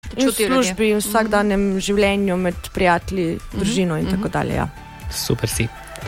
In v službi, in v vsakdanjem življenju med prijatelji, družino in tako dalje. Ja. Super si.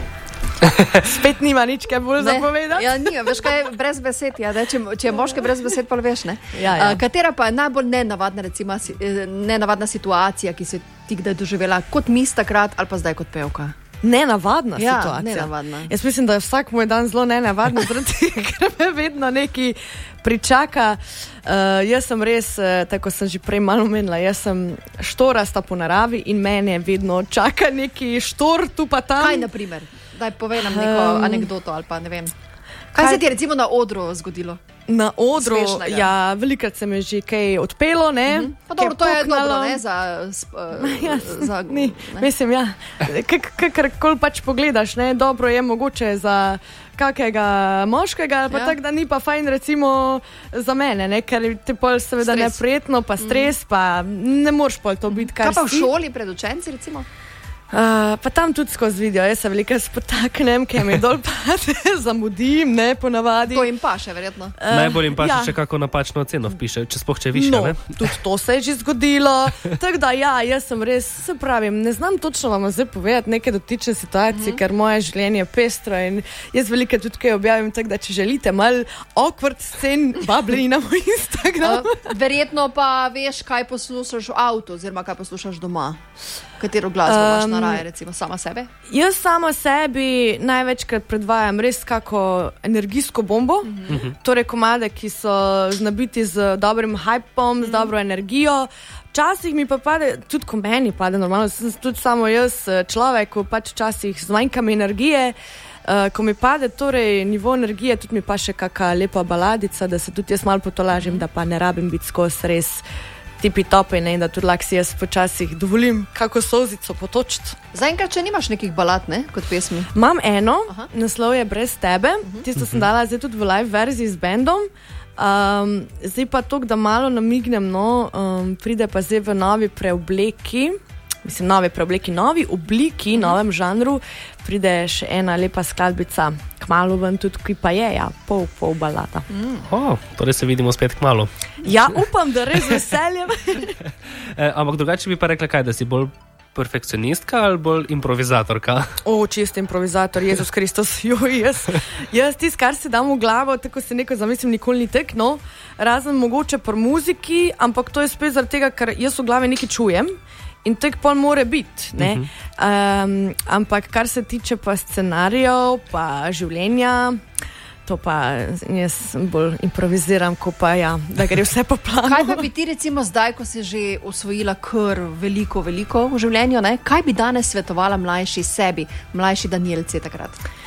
Spet nima nič kaj bolj zapovedati. Ja, nima, veš kaj, brez besed, ja, če je moške brez besed, pa veš, ne? Ja. Katera pa je najbolj nenavadna, recimo, nenavadna situacija, ki si ti kdaj doživela kot mis takrat ali pa zdaj kot pevka? Nenavadna situacija. Nenavadna. Jaz mislim, da je vsak moj dan zelo nenavadno, ker me vedno neki pričaka. Jaz sem res, tako sem že prej malo omenila, jaz sem štorasta po naravi in mene vedno čaka neki štor tu pa tam. Kaj naprimer? Daj povej nam neko anekdoto ali pa ne vem. Kaj se ti je recimo na odru zgodilo? Na odru, Smešnega. ja, velikrat se mi je že kaj odpelo, ne? Pa dobro, to je dobro, ne, za ni, mislim, ja, kakorkoli pač pogledaš, ne, dobro je mogoče za kakega moškega, ali pa tako, da ni pa fajn recimo za mene, ne, ker te pol seveda neprijetno, pa stres, pa ne moreš pol to biti, kar si. Kaj pa v šoli pred učenci recimo? Pa tam tudi skozi video, jaz se veliko spotaknem, ker mi dol pade, zamudim, ne, ponavadi. To jim paše, verjetno. Najbolj jim paše, če kako napačno oceno vpiše, če sploh če više, no, ne? Tudi to se je že zgodilo, tako da ja, jaz sem res, se pravim, ne znam točno vam zdaj povedati neke dotične situacije, ker moje življenje je pestro in jaz veliko tudi kaj objavim, tako da če želite malo awkward scen, vabljeni na moj Instagram. Verjetno pa veš, kaj poslušaš v avtu oziroma kaj poslušaš doma. Katero glasbo imaš na raje, recimo sama sebe? Jaz sama sebi največkrat predvajam res kako energijsko bombo, torej komade, ki so znabiti z dobrim hypom, z dobro energijo. Včasih mi pa pade, tudi ko meni pade, normalno, sem tudi samo jaz človek, ko pač včasih zmanjkam energije, ko mi pade torej nivo energije, tudi mi pa še kakšna lepa baladica, da se tudi jaz malo potolažim, da pa ne rabim biti skozi res tipi tope, ne, in da tudi lahko si jaz počasih dovolim kako solzico potočiti. Zaenkrat, če nimaš nekih balad, ne, kot pesmi? Imam eno, naslov je Brez tebe, tisto sem dala zdaj tudi v live verziji z bandom, zdaj pa toliko, da malo namignem, no, pride pa zdaj v novi preobleki, novi obliki, novem žanru, pride še ena lepa skladbica, kmalu ven tudi, ki pa je, ja, pol balada. Torej se vidimo spet kmalu. Ja, upam, da res veseljem. Ampak drugače bi pa rekla kaj, da si bolj perfekcionistka ali bolj improvizatorka? Čist improvizator, Jezus Kristus, jaz tisto, kar si dam v glavo, tako se neko zamislim, nikoli ni tek, no, razen mogoče pri muziki, ampak to je spet zaradi tega, ker jaz v glavi nekaj čujem in tek pol more biti, ne. Ampak kar se tiče pa scenarijev, pa življenja, to pa jaz bolj improviziram, ko pa ja, da gre vse po planu. Kaj pa bi ti recimo zdaj, ko si že osvojila kar veliko v življenju, ne? Kaj bi danes svetovala mlajši sebi, mlajši Danielci takrat?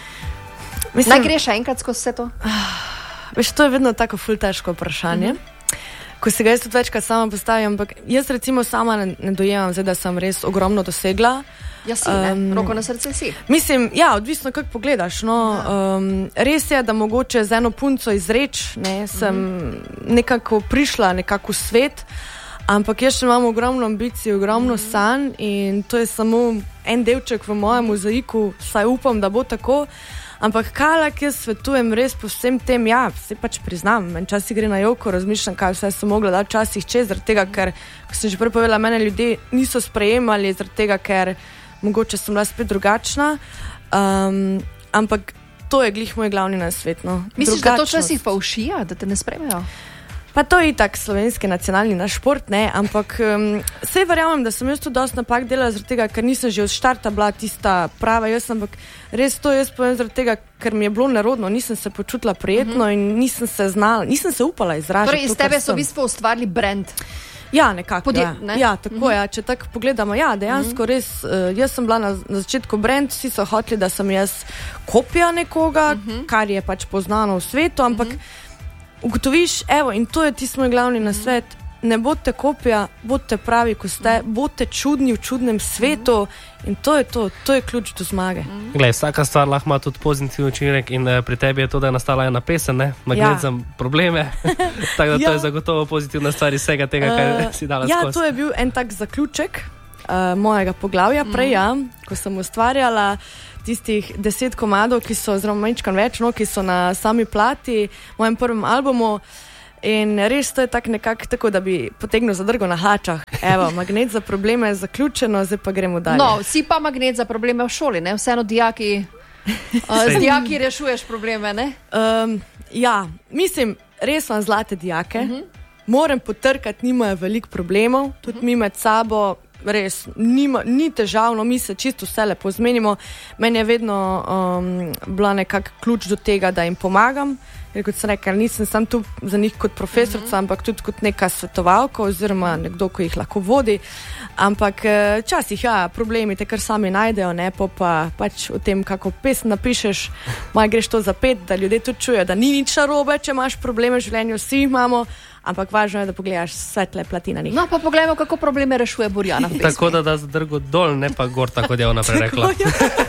Naj greš enkrat skozi vse to? Veš, to je vedno tako ful težko vprašanje. Ko se ga jaz tudi večkrat sama postavim, ampak jaz recimo sama ne dojemam zdaj, da sem res ogromno dosegla. Ja, si, ne? Roko na srce si. Mislim, ja, odvisno, kako pogledaš, no. Res je, da mogoče z eno punco izreč, ne, sem nekako prišla nekako v svet, ampak jaz še imam ogromno ambicij, ogromno sanj in to je samo en delček v mojem mozaiku, saj upam, da bo tako. Ampak kalak jaz svetujem res po vsem tem, ja, se pač priznam, časih gre na joko, razmišljam, kaj vse sem mogla dati časih čez, zaradi tega, ker, ko sem že prej povedala, mene ljudje niso sprejemali, zaradi tega, ker mogoče sem bila spet drugačna, ampak to je glih moj glavni nasvet, no. Misliš, da to časih pa ušija, da te ne sprejmejo? Pa to je itak slovenski nacionalni naš šport, ne, ampak sej verjamem, da sem jaz tudi dosti napak delala zaradi tega, ker nisem že od štarta bila tista prava jaz, ampak res to jaz povem zaradi tega, ker mi je bilo nerodno, nisem se počutila prijetno in nisem se upala izražati. Torej iz tebe so v bistvu ustvarili brand. Ja, nekako, ne? Ja, tako ja, če tako pogledamo, ja, dejansko res, jaz sem bila na začetku brand, vsi so hoteli, da sem jaz kopija nekoga, kar je pač poznano v svetu, ampak ugotoviš, evo, in to je tisti moj glavni nasvet, ne bodite kopija, bodite pravi, ko ste, bodite čudni v čudnem svetu in to je ključ do zmage. Glej, vsaka stvar lahko ima tudi pozitivni učinek in pri tebi je to, da je nastala ena pesem, ne? Magnet za probleme, tako da to je zagotovo pozitivna stvar iz vsega tega, kar si dala skozi. Ja, to je bil en tak zaključek mojega poglavja prej, ja, ko sem ustvarjala tistih 10 komadov, ki so, oziroma manjčkan več, no, ki so na sami plati, v mojem prvem albumu. In res to je tako, da bi potegnil zadrgo na hlačah. Evo, magnet za probleme je zaključeno, zdaj pa gremo dalje. No, si pa magnet za probleme v šoli, ne? Vseeno dijaki, z dijaki rešuješ probleme, ne? Ja, mislim, res imam zlate dijake. Moram potrkati, nimajo veliko problemov, tudi mi med sabo. Res, ni težavno, mi se čisto vse lepo zmenimo. Meni je vedno bila nekak ključ do tega, da jim pomagam. Ker kot sem rekel, nisem sam tu za njih kot profesorica, ampak tudi kot neka svetovalka oziroma nekdo, ko jih lahko vodi. Ampak včasih, problemi te kar sami najdejo, ne, pa pač o tem, kako pesem napišeš, malo greš to zapet, da ljudje tudi čujejo, da ni nič narobe, če imaš probleme v življenju, vsi imamo. Ampak važno je, da pogledaš svetle plati na njih. No, pa poglejmo, kako probleme rešuje Borjana v pesmi. Tako da zadrgo dol, ne pa gor, tako da je ona prej rekla.